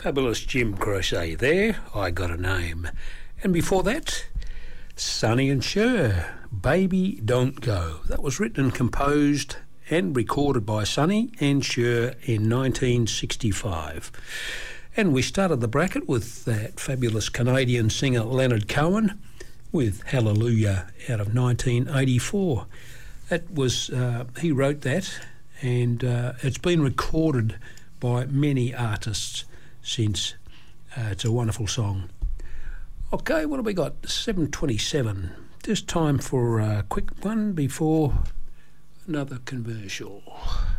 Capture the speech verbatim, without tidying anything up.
Fabulous Jim Croce there, I Got a Name. And before that, Sonny and Cher, Baby Don't Go. That was written and composed and recorded by Sonny and Cher in nineteen sixty-five. And we started the bracket with that fabulous Canadian singer Leonard Cohen with Hallelujah out of nineteen eighty-four. That was, uh, he wrote that, and uh, it's been recorded by many artists since. Uh, it's a wonderful song. Okay, what have we got? seven twenty-seven. Just time for a quick one before another commercial.